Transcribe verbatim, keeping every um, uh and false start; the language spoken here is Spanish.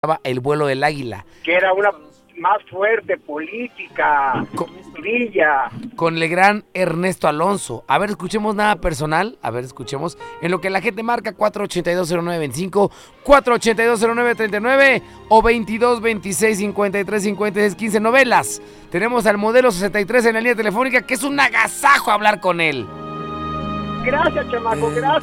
El vuelo del águila. Que era una más fuerte política, con, grilla. Con el gran Ernesto Alonso. A ver, escuchemos nada personal. A ver, escuchemos. En lo que la gente marca cuatro ochenta y dos cero nueve veinticinco, cuatro ochenta y dos cero nueve treinta y nueve o veintidós veintiséis cincuenta y tres cincuenta y seis quince novelas. Tenemos al modelo sesenta y tres en la línea telefónica, que es un agasajo hablar con él. Gracias, chamaco, gracias.